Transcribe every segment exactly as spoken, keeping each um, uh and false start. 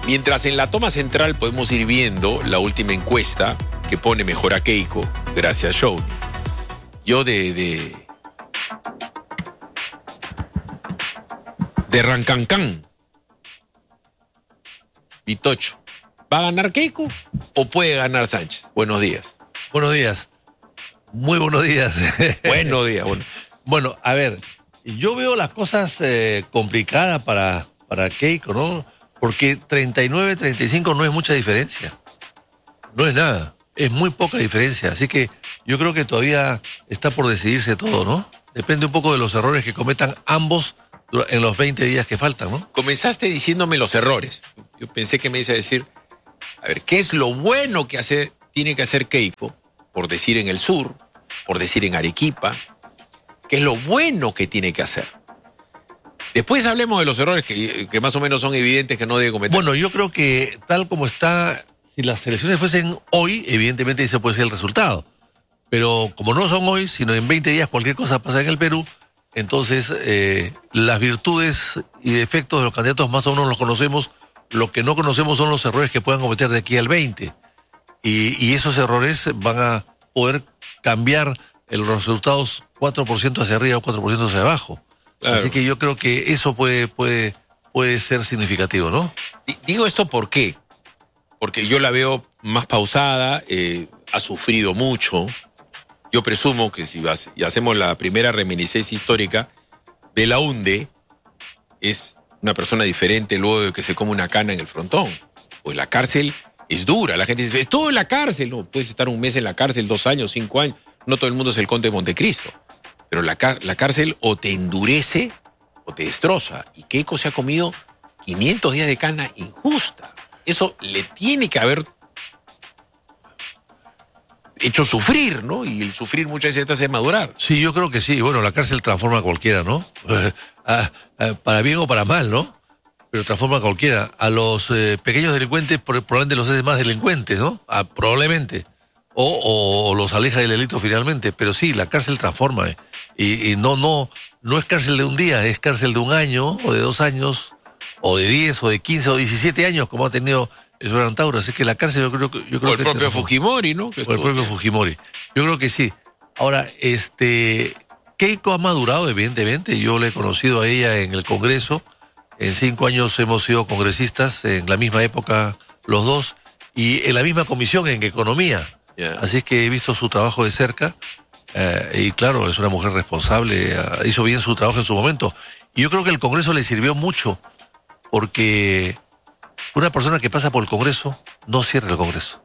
Mientras en la toma central podemos ir viendo la última encuesta que pone mejor a Keiko, gracias Show. Yo de... de de Rancancán, Vitocho, ¿va a ganar Keiko o puede ganar Sánchez? Buenos días. Buenos días. Muy buenos días. Buenos días. Bueno, bueno a ver, yo veo las cosas eh, complicadas para, para Keiko, ¿no? Porque treinta y nueve, treinta y cinco no es mucha diferencia. No es nada. Es muy poca diferencia. Así que yo creo que todavía está por decidirse todo, ¿no? Depende un poco de los errores que cometan ambos en los veinte días que faltan, ¿no? Comenzaste diciéndome los errores. Yo pensé que me ibas a decir, a ver, ¿qué es lo bueno que hace, tiene que hacer Keiko? Por decir en el sur, por decir en Arequipa. ¿Qué es lo bueno que tiene que hacer? Después hablemos de los errores que, que más o menos son evidentes que no debe cometer. Bueno, yo creo que tal como está, si las elecciones fuesen hoy, evidentemente ese puede ser el resultado. Pero como no son hoy, sino en veinte días cualquier cosa pasa en el Perú, entonces eh, las virtudes y defectos de los candidatos más o menos los conocemos. Lo que no conocemos son los errores que puedan cometer de aquí al veinte. Y, y esos errores van a poder cambiar los resultados cuatro por ciento hacia arriba o cuatro por ciento hacia abajo. Claro. Así que yo creo que eso puede, puede, puede ser significativo, ¿no? Digo esto ¿por qué? Porque yo la veo más pausada, eh, ha sufrido mucho. Yo presumo que si hacemos la primera reminiscencia histórica, Belaúnde es una persona diferente luego de que se come una cana en el frontón. Pues la cárcel es dura. La gente dice, es todo en la cárcel. No, puedes estar un mes en la cárcel, dos años, cinco años. No todo el mundo es el conde de Montecristo. Pero la, la cárcel o te endurece o te destroza. Y Keiko se ha comido quinientos días de cana injusta. Eso le tiene que haber hecho sufrir, ¿no? Y el sufrir muchas veces te hace madurar. Sí, yo creo que sí. Bueno, la cárcel transforma a cualquiera, ¿no? Eh, ah, ah, para bien o para mal, ¿no? Pero transforma a cualquiera. A los eh, pequeños delincuentes probablemente los hace más delincuentes, ¿no? Ah, probablemente. O, o, o los aleja del delito finalmente. Pero sí, la cárcel transforma. Eh. Y, y no, no, no es cárcel de un día, es cárcel de un año, o de dos años, o de diez, o de quince, o diecisiete años, como ha tenido el señor Antauro. Así que la cárcel yo creo, yo creo o el que... propio transforma. Fujimori, ¿no? Que o el propio bien. Fujimori. Yo creo que sí. Ahora, este... Keiko ha madurado, evidentemente. Yo le he conocido a ella en el Congreso. En cinco años hemos sido congresistas, en la misma época los dos, y en la misma comisión en Economía. Yeah. Así es que he visto su trabajo de cerca. Eh, y claro, es una mujer responsable, uh, hizo bien su trabajo en su momento. Y yo creo que el Congreso le sirvió mucho, porque una persona que pasa por el Congreso no cierra el Congreso.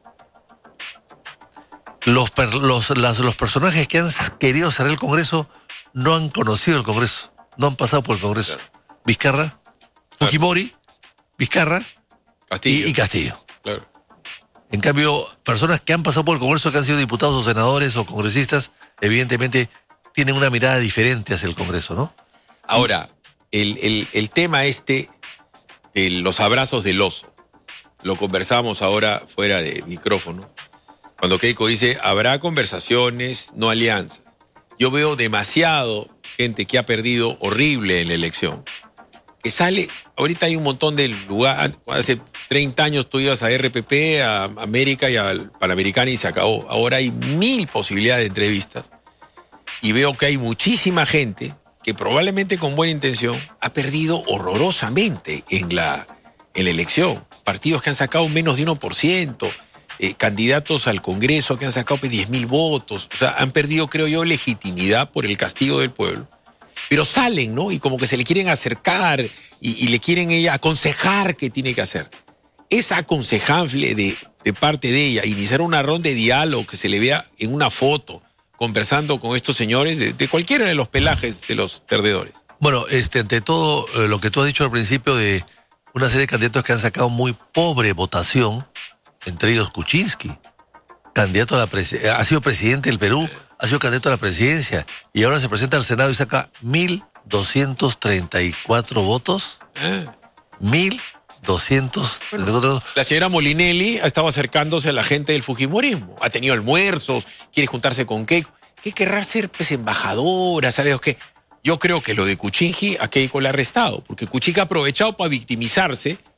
Los, per, los, las, los personajes que han querido cerrar el Congreso no han conocido el Congreso, no han pasado por el Congreso. Claro. Vizcarra, Fujimori, Vizcarra Castillo. Y, y Castillo. Claro. En cambio, personas que han pasado por el Congreso, que han sido diputados o senadores o congresistas, evidentemente tienen una mirada diferente hacia el Congreso, ¿no? Ahora, el, el, el tema este de los abrazos del oso, lo conversamos ahora fuera de micrófono, cuando Keiko dice, habrá conversaciones, no alianzas. Yo veo demasiado gente que ha perdido horrible en la elección, que sale, ahorita hay un montón de lugares, hace treinta años tú ibas a R P P, a América y al Panamericana y se acabó. Ahora hay mil posibilidades de entrevistas y veo que hay muchísima gente que probablemente con buena intención ha perdido horrorosamente en la, en la elección. Partidos que han sacado menos de uno por ciento, eh, candidatos al Congreso que han sacado diez mil votos, o sea, han perdido, creo yo, legitimidad por el castigo del pueblo. Pero salen, ¿no? Y como que se le quieren acercar y, y le quieren ella aconsejar qué tiene que hacer. Es aconsejable de, de parte de ella iniciar una ronda de diálogo que se le vea en una foto, conversando con estos señores de, de cualquiera de los pelajes de los perdedores. Bueno, este, ante todo, eh, lo que tú has dicho al principio de una serie de candidatos que han sacado muy pobre votación, entre ellos Kuczynski, candidato a la presi- ha sido presidente del Perú, ha sido candidato a la presidencia y ahora se presenta al Senado y saca mil doscientos treinta y cuatro votos. Eh. mil doscientos treinta y cuatro votos. La señora Molinelli ha estado acercándose a la gente del fujimorismo. Ha tenido almuerzos, quiere juntarse con Keiko. ¿Qué querrá ser, pues, embajadora? ¿Sabes qué? Yo creo que lo de Kuczynski a Keiko le ha restado, porque Kuczynski ha aprovechado para victimizarse,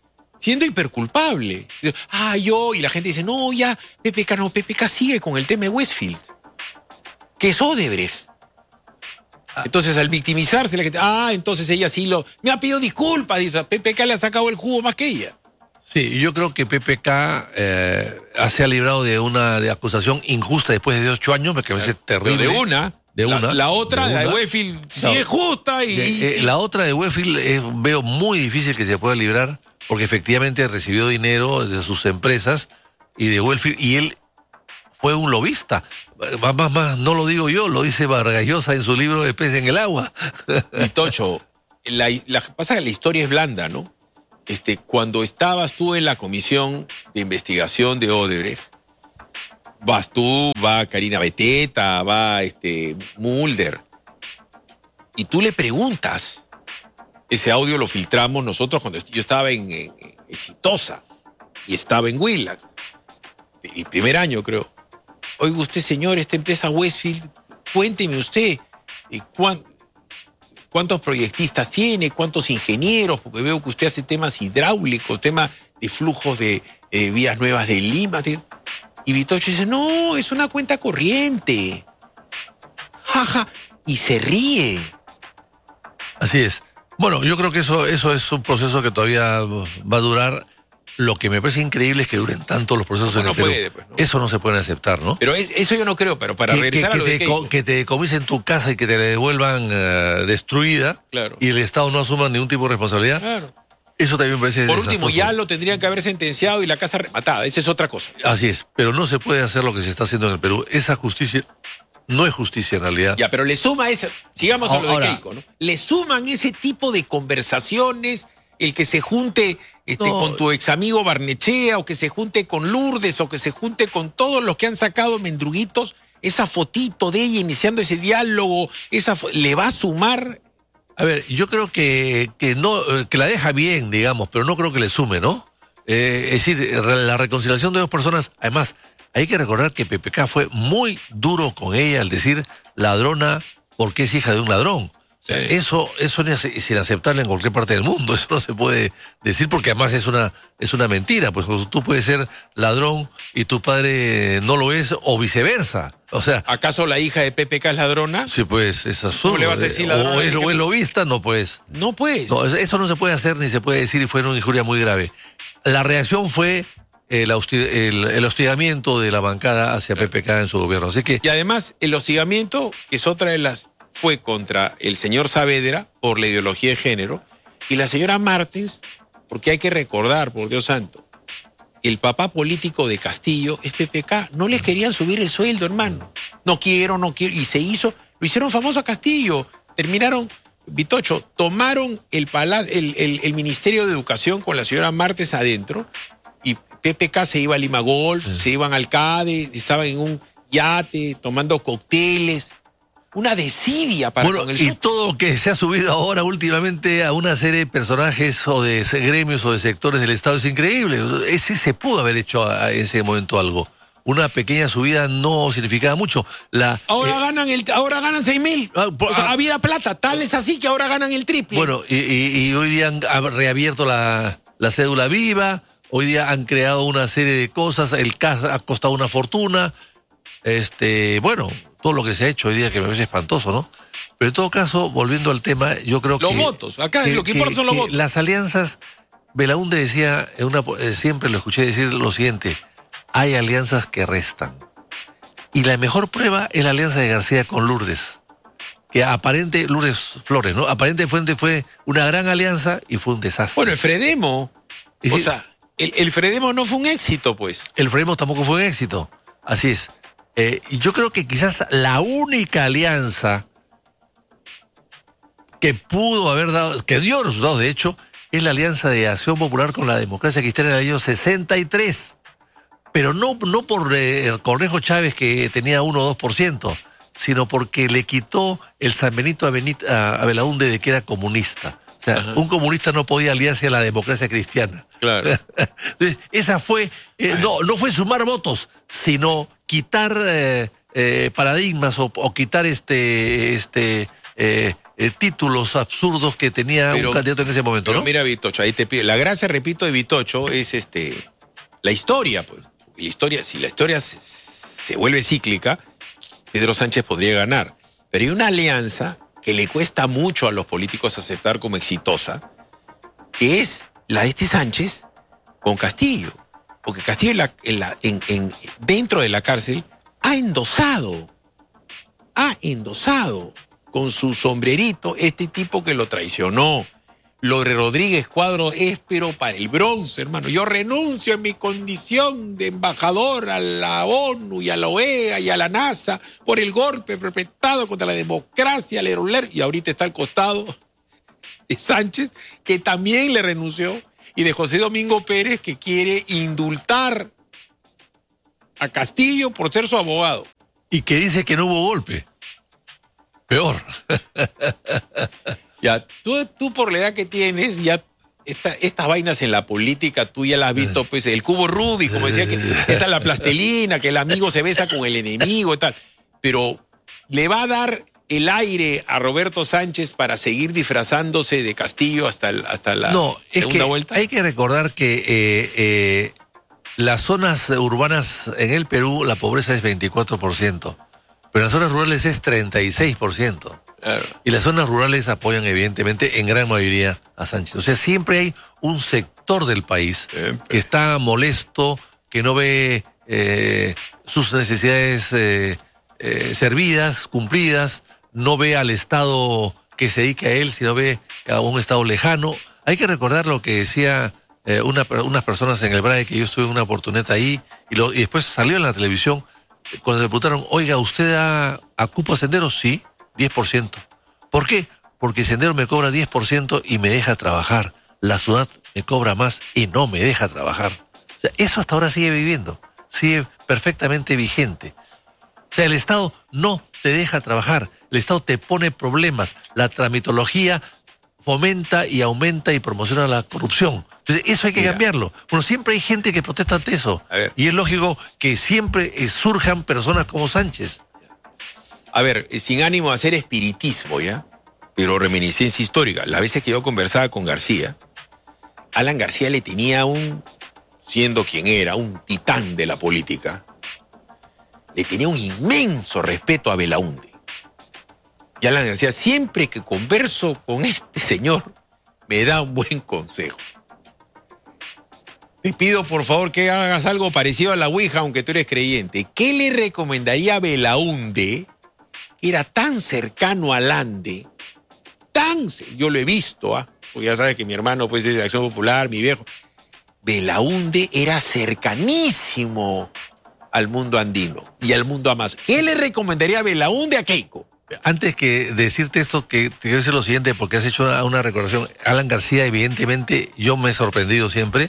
siendo hiperculpable. Ah, yo, y la gente dice, no, ya, P P K no, P P K sigue con el tema de Westfield, que es Odebrecht. Entonces, al victimizarse, la gente, ah, entonces ella sí lo... Me ha pedido disculpas, dice, a P P K le ha sacado el jugo más que ella. Sí, yo creo que P P K eh, se ha librado de una de acusación injusta después de ocho años, porque me parece terrible. Pero de una. De una. La, la otra, de la una. de Westfield, sí No, es justa y... de, eh, la otra de Westfield eh, veo muy difícil que se pueda librar, porque efectivamente recibió dinero de sus empresas y de Westfield, y él fue un lobista. Más, más, más, no lo digo yo, lo dice Vargas Llosa en su libro de Pez en el Agua. Y Tocho, la, la, pasa que la historia es blanda, ¿no? Este, cuando estabas tú en la comisión de investigación de Odebrecht, vas tú, va Karina Beteta, va este, Mulder, y tú le preguntas, ese audio lo filtramos nosotros cuando yo estaba en, en, en Exitosa y estaba en Willax, el primer año creo. Oiga usted, señor, esta empresa Westfield, cuénteme usted, ¿cuán, ¿cuántos proyectistas tiene? ¿Cuántos ingenieros? Porque veo que usted hace temas hidráulicos, temas de flujos de eh, vías nuevas de Lima. De... Y Vitocho dice, no, es una cuenta corriente. Jaja, y se ríe. Así es. Bueno, yo creo que eso, eso es un proceso que todavía va a durar. Lo que me parece increíble es que duren tanto los procesos no, en no el Perú. puede, pues, no. Eso no se puede aceptar, ¿no? Pero es, eso yo no creo, pero para que, regresar que, a lo que de te, Keiko. que te decomisen tu casa y que te la devuelvan uh, destruida, claro. Y el Estado no asuma ningún tipo de responsabilidad. Claro. Eso también me parece Por último, desastroso. ya lo tendrían que haber sentenciado y la casa rematada. Esa es otra cosa. Así es, pero no se puede hacer lo que se está haciendo en el Perú. Esa justicia no es justicia en realidad. Ya, pero le suma ese, sigamos a lo Ahora, de Keiko, ¿no? Le suman ese tipo de conversaciones, el que se junte este, no, con tu ex amigo Barnechea, o que se junte con Lourdes, o que se junte con todos los que han sacado mendruguitos, esa fotito de ella iniciando ese diálogo, esa le va a sumar. A ver, yo creo que, que no, que la deja bien, digamos, pero no creo que le sume, ¿no? Eh, es decir, la reconciliación de dos personas, además, hay que recordar que P P K fue muy duro con ella al decir ladrona porque es hija de un ladrón. O sea, Sí. eso, eso es inaceptable en cualquier parte del mundo, eso no se puede decir porque además es una, es una mentira, pues tú puedes ser ladrón y tu padre no lo es o viceversa. O sea, ¿Acaso la hija de P P K es ladrona? sí, pues es absurdo. ¿Cómo le vas a decir ladrona? O es, o es lobista, no pues. No, pues. No, eso no se puede hacer ni se puede decir y fue una injuria muy grave. La reacción fue el, hosti- el, el hostigamiento de la bancada hacia P P K en su gobierno. Así que Y además, el hostigamiento, que es otra de las, fue contra el señor Saavedra por la ideología de género, y la señora Martens, porque hay que recordar, por Dios santo, el papá político de Castillo es P P K. No les querían subir el sueldo, hermano. No quiero, no quiero. Y se hizo, lo hicieron famoso a Castillo. Terminaron, Vitocho, tomaron el, pala, el, el, el Ministerio de Educación con la señora Martens adentro, y P P K se iba a Lima Golf, sí. se iban al CADE, estaban en un yate, tomando cócteles. Una desidia para bueno, con el y sur. todo lo que se ha subido ahora últimamente a una serie de personajes o de gremios o de sectores del Estado es increíble. Ese se pudo haber hecho a, a ese momento algo. Una pequeña subida no significaba mucho. La, Ahora eh, ganan el, ahora ganan seis mil. Ah, O sea, ah, había plata, tal es así que ahora ganan el triple. Bueno, y, y, y hoy día han reabierto la, la cédula viva, hoy día han creado una serie de cosas, el C A S ha costado una fortuna, este, bueno, todo lo que se ha hecho hoy día que me parece espantoso, ¿no? Pero en todo caso, volviendo al tema, yo creo los que... Los votos, acá lo que importa son los votos. Las alianzas, Belaúnde decía, en una, siempre lo escuché decir lo siguiente, hay alianzas que restan. Y la mejor prueba es la alianza de García con Lourdes, que aparente, Lourdes Flores, ¿no? Aparente fuente fue una gran alianza y fue un desastre. Bueno, el Fredemo, y o sí, sea, el, el Fredemo no fue un éxito, pues. El Fredemo tampoco fue un éxito, así es. Eh, yo creo que quizás la única alianza que pudo haber dado, que dio resultados de hecho, es la alianza de Acción Popular con la Democracia Cristiana del año sesenta y tres. Pero no, no por eh, el Cornejo Chávez que tenía uno o dos por ciento, sino porque le quitó el San Benito a, Benito, a, a Belaúnde de que era comunista. O sea, Ajá. un comunista no podía aliarse a la democracia cristiana. Claro. Entonces, esa fue, eh, no, no fue sumar votos, sino quitar eh, eh, paradigmas o, o quitar este, este, eh, eh, títulos absurdos que tenía pero, un candidato en ese momento, pero ¿no? mira, Vitocho, ahí te pido. La gracia, repito, de Vitocho es este la historia, pues. La historia, si la historia se, se vuelve cíclica, Pedro Sánchez podría ganar. Pero hay una alianza que le cuesta mucho a los políticos aceptar como exitosa, que es la de este Sánchez con Castillo. Porque Castillo en la, en la, en, en, dentro de la cárcel ha endosado, ha endosado con su sombrerito este tipo que lo traicionó. Lore Rodríguez Cuadro es pero para el bronce, hermano. Yo renuncio en mi condición de embajador a la ONU y a la O E A y a la NASA por el golpe perpetrado contra la democracia, ler, ler, y ahorita está al costado de Sánchez, que también le renunció, y de José Domingo Pérez, que quiere indultar a Castillo por ser su abogado. Y que dice que no hubo golpe. Peor. Ya, tú, tú por la edad que tienes, ya esta, estas vainas en la política, tú ya las has visto, pues, el cubo Rubik, como decía, que esa es la plastilina, que el amigo se besa con el enemigo y tal. Pero le va a dar el aire a Roberto Sánchez para seguir disfrazándose de Castillo hasta, el, hasta la no, es segunda que vuelta. Hay que recordar que eh, eh, las zonas urbanas en el Perú, la pobreza es veinticuatro por ciento, pero en las zonas rurales es treinta y seis por ciento. Claro. Y las zonas rurales apoyan evidentemente en gran mayoría a Sánchez. O sea, siempre hay un sector del país Siempre. que está molesto, que no ve eh, sus necesidades eh, eh, servidas, cumplidas, no ve al Estado que se dedique a él, sino ve a un Estado lejano. Hay que recordar lo que decía eh, una, unas personas en el Braille, que yo estuve en una oportunidad ahí, y, lo, y después salió en la televisión, cuando le preguntaron, oiga, ¿usted da a cupo a Senderos? Sí, diez por ciento. ¿Por qué? Porque Sendero me cobra diez por ciento y me deja trabajar. La ciudad me cobra más y no me deja trabajar. O sea, eso hasta ahora sigue viviendo, sigue perfectamente vigente. O sea, el Estado no te deja trabajar, el Estado te pone problemas, la tramitología fomenta y aumenta y promociona la corrupción. Entonces, eso hay que Mira. cambiarlo. Bueno, siempre hay gente que protesta ante eso. A ver. Y es lógico que siempre eh, surjan personas como Sánchez. A ver, sin ánimo de hacer espiritismo, ¿ya? Pero reminiscencia histórica. Las veces que yo conversaba con García, Alan García le tenía un, siendo quien era, un titán de la política, le tenía un inmenso respeto a Belaúnde. Y Alan García, siempre que converso con este señor, me da un buen consejo. Te pido, por favor, que hagas algo parecido a la Ouija, aunque tú eres creyente. ¿Qué le recomendaría a Belaúnde, que era tan cercano al Ande, tan... Yo lo he visto, ¿ah? Porque ya sabes que mi hermano pues, es de Acción Popular, mi viejo. Belaúnde era cercanísimo al mundo andino y al mundo amazónico. ¿Qué le recomendaría a Belaúnde a Keiko? Antes que decirte esto, que te quiero decir lo siguiente, porque has hecho una, una recordación. Alan García, evidentemente, yo me he sorprendido siempre,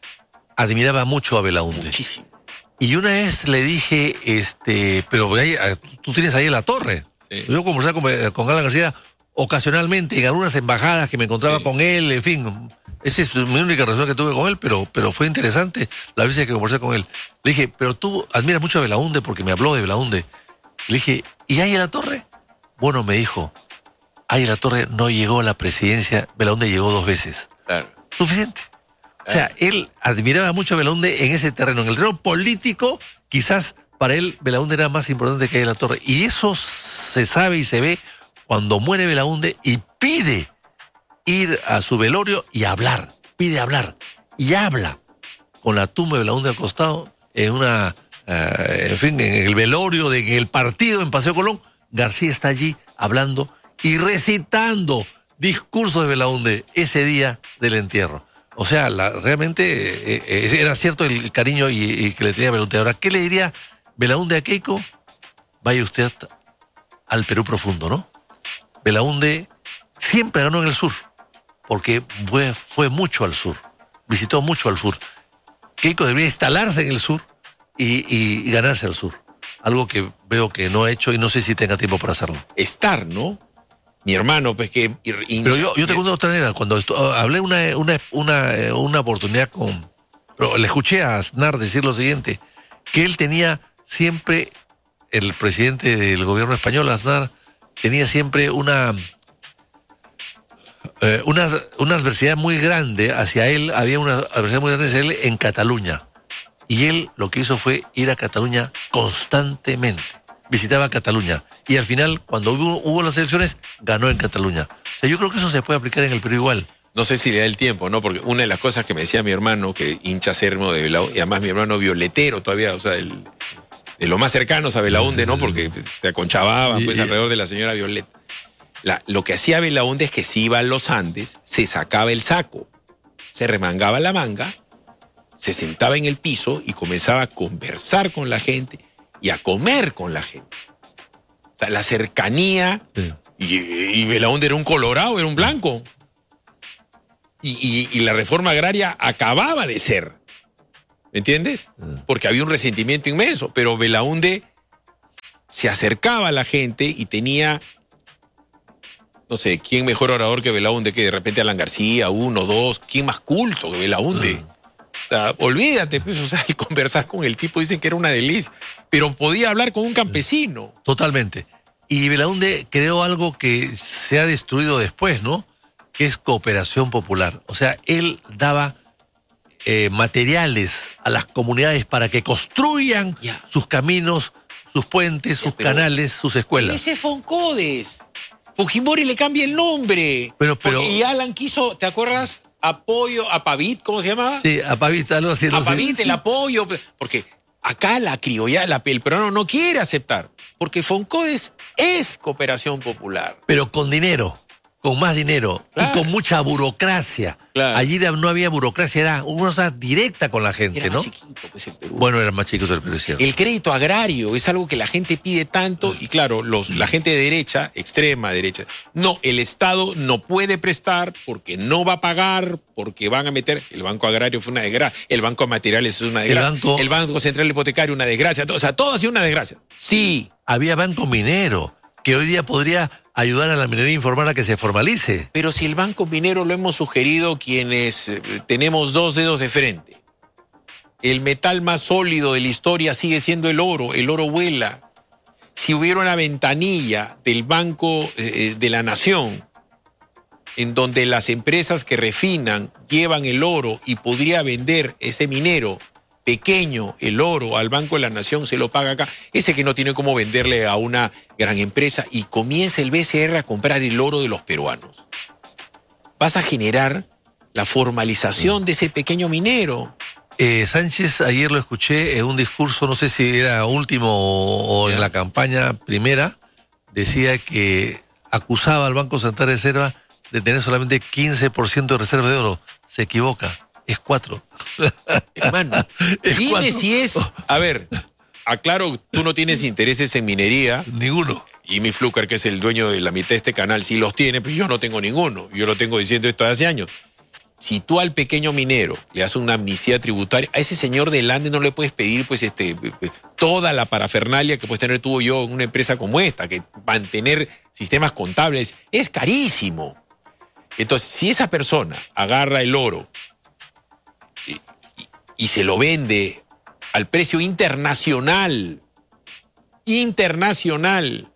admiraba mucho a Belaúnde. Muchísimo. Y una vez le dije, este, pero ahí, tú tienes ahí la torre. Sí. Yo conversaba con, con Alan García ocasionalmente en algunas embajadas que me encontraba Sí. con él, en fin. Esa es mi única relación que tuve con él, pero, pero fue interesante la vez que conversé con él. Le dije, pero tú admiras mucho a Belaúnde porque me habló de Belaúnde. Le dije, ¿y ahí en la torre? Bueno, me dijo, ahí en la torre no llegó a la presidencia, Belaúnde llegó dos veces. Claro. Suficiente. O sea, él admiraba mucho a Belaúnde en ese terreno. En el terreno político, quizás para él Belaúnde era más importante que ahí en la torre. Y eso se sabe y se ve cuando muere Belaúnde y pide ir a su velorio y hablar. Pide hablar. Y habla con la tumba de Belaúnde al costado en una, uh, en fin, en el velorio de en el partido en Paseo Colón. García está allí hablando y recitando discursos de Belaúnde ese día del entierro. O sea, la, realmente eh, eh, era cierto el cariño y, y que le tenía a Belaúnde. Ahora, ¿qué le diría Belaúnde a Keiko? Vaya usted al Perú profundo, ¿no? Belaúnde siempre ganó en el sur, porque fue, fue mucho al sur, visitó mucho al sur. Keiko debería instalarse en el sur y, y, y ganarse al sur. Algo que veo que no ha hecho y no sé si tenga tiempo para hacerlo. Estar, ¿no? Mi hermano, pues que... Pero yo, yo te cuento otra manera. Cuando esto, hablé una, una, una, una oportunidad con... Pero le escuché a Aznar decir lo siguiente, que él tenía siempre, el presidente del gobierno español, Aznar, tenía siempre una, eh, una, una adversidad muy grande hacia él, había una adversidad muy grande hacia él en Cataluña. Y él lo que hizo fue ir a Cataluña constantemente. Visitaba Cataluña. Y al final, cuando hubo, hubo las elecciones, ganó en Cataluña. O sea, yo creo que eso se puede aplicar en el Perú igual. No sé si le da el tiempo, ¿no? Porque una de las cosas que me decía mi hermano, que hincha acérrimo de Belaúnde, y además mi hermano violetero todavía, o sea, el, de los más cercanos a Belaúnde, ¿no? Porque se aconchavaban pues, alrededor de la señora Violeta. La, lo que hacía Belaúnde es que se iba a los Andes, se sacaba el saco, se remangaba la manga, se sentaba en el piso y comenzaba a conversar con la gente y a comer con la gente. O sea, la cercanía, sí. y, y Belaúnde era un colorado, era un blanco. Y, y, y la reforma agraria acababa de ser, ¿me entiendes? Porque había un resentimiento inmenso, pero Belaúnde se acercaba a la gente y tenía, no sé, ¿quién mejor orador que Belaúnde? Que de repente Alan García, uno, dos, ¿quién más culto que Belaúnde? O sea, olvídate, pues, o sea, el conversar con el tipo dicen que era una delicia, pero podía hablar con un campesino. Totalmente. Y Belaúnde creó algo que se ha destruido después, ¿no? Que es cooperación popular. O sea, él daba eh, materiales a las comunidades para que construyan yeah. sus caminos, sus puentes, sus yeah, canales, sus escuelas. Ese Foncodes. Fujimori le cambia el nombre. Pero, pero, y Alan quiso, ¿te acuerdas? Apoyo a Pavit, ¿cómo se llamaba? Sí, a Pavit, algo así. A Pavit, sí. El apoyo. Porque acá la criolla, la, el peruano no quiere aceptar. Porque Foncodes es cooperación popular. Pero con dinero. Con más dinero, claro. Y con mucha burocracia. Claro. Allí no había burocracia, era una cosa directa con la gente, era ¿no? Más chiquito, pues, el Perú. Bueno, era más chiquito el Perú, es cierto. El crédito agrario es algo que la gente pide tanto, y claro, los, la gente de derecha, extrema derecha, no, el Estado no puede prestar porque no va a pagar, porque van a meter, el Banco Agrario fue una desgracia, el Banco de Materiales es una desgracia, el Banco, el banco Central Hipotecario una desgracia, o sea, todo ha sido una desgracia. Sí. Había Banco Minero, que hoy día podría ayudar a la minería informal a que se formalice. Pero si el Banco Minero lo hemos sugerido quienes eh, tenemos dos dedos de frente. El metal más sólido de la historia sigue siendo el oro, el oro vuela. Si hubiera una ventanilla del Banco eh, de la Nación, en donde las empresas que refinan llevan el oro y podría vender ese minero pequeño, el oro, al Banco de la Nación, se lo paga acá, ese que no tiene cómo venderle a una gran empresa, y comienza el B C R a comprar el oro de los peruanos. Vas a generar la formalización de ese pequeño minero. Eh, Sánchez, ayer lo escuché en un discurso, no sé si era último o, o en la campaña primera, decía que acusaba al Banco Central de Reserva de tener solamente quince por ciento de reserva de oro. Se equivoca. Es cuatro. Hermano, es dime cuatro. Si es... A ver, aclaro, tú no tienes intereses en minería. Ninguno. Y mi Fluker, que es el dueño de la mitad de este canal, sí los tiene, pero yo no tengo ninguno. Yo lo tengo diciendo esto hace años. Si tú al pequeño minero le haces una amnistía tributaria, a ese señor del Ande no le puedes pedir pues este toda la parafernalia que puedes tener tú o yo en una empresa como esta, que mantener sistemas contables es carísimo. Entonces, si esa persona agarra el oro Y, y, y se lo vende al precio internacional, internacional,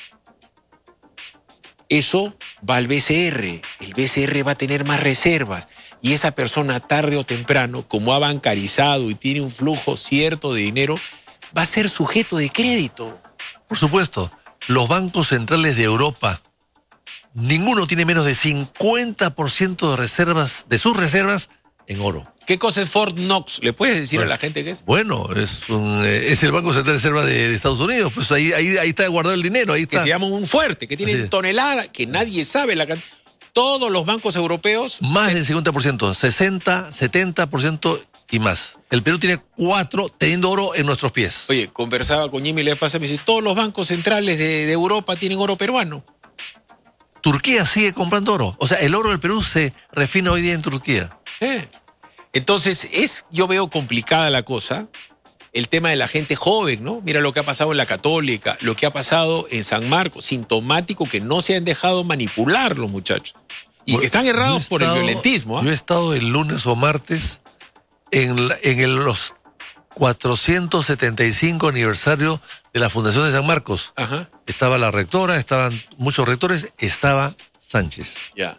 eso va al B C R, el B C R va a tener más reservas, y esa persona tarde o temprano, como ha bancarizado y tiene un flujo cierto de dinero, va a ser sujeto de crédito. Por supuesto, los bancos centrales de Europa, ninguno tiene menos de cincuenta por ciento de reservas, de sus reservas, en oro. ¿Qué cosa es Fort Knox? ¿Le puedes decir bueno, a la gente qué es? Bueno, es, un, eh, es el Banco Central de Reserva de, de Estados Unidos. Pues ahí, ahí, ahí está guardado el dinero. Ahí está. Que se llama un fuerte, que tiene toneladas, que nadie sabe la cantidad. Todos los bancos europeos... Más del cincuenta por ciento, sesenta, setenta por ciento y más. El Perú tiene cuatro teniendo oro en nuestros pies. Oye, conversaba con Jimmy le pasa, me dice, todos los bancos centrales de, de Europa tienen oro peruano. Turquía sigue comprando oro. O sea, el oro del Perú se refina hoy día en Turquía. Eh. Entonces, es, yo veo complicada la cosa, el tema de la gente joven, ¿no? Mira lo que ha pasado en la Católica, lo que ha pasado en San Marcos, sintomático que no se han dejado manipular los muchachos. Y bueno, que están errados estado, por el violentismo. ¿eh? Yo he estado el lunes o martes en, la, en el, los cuatrocientos setenta y cinco aniversario de la Fundación de San Marcos. Ajá. Estaba la rectora, estaban muchos rectores, estaba Sánchez. Ya.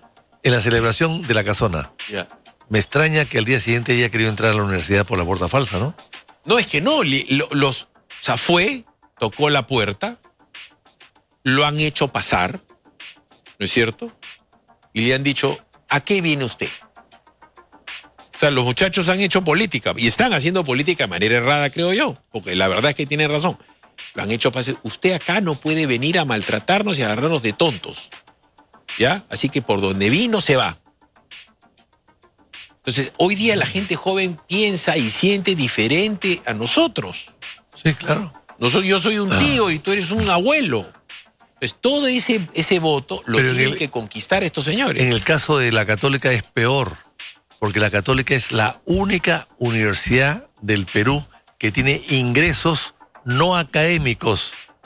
en la celebración de la casona. Ya. Me extraña que al día siguiente ella quería entrar a la universidad por la puerta falsa, ¿no? No, es que no, li- lo- los, o sea, fue, tocó la puerta, lo han hecho pasar, ¿no es cierto? Y le han dicho, ¿a qué viene usted? O sea, los muchachos han hecho política, y están haciendo política de manera errada, creo yo, porque la verdad es que tienen razón. Lo han hecho pasar, usted acá no puede venir a maltratarnos y agarrarnos de tontos, ¿ya? Así que por donde vino se va. Entonces, hoy día la gente joven piensa y siente diferente a nosotros. Sí, claro. Nosotros, yo soy un tío y tú eres un abuelo. Entonces, todo ese, ese voto lo Pero en tienen el- que conquistar estos señores. En el caso de la Católica es peor, porque la Católica es la única universidad del Perú que tiene ingresos no académicos.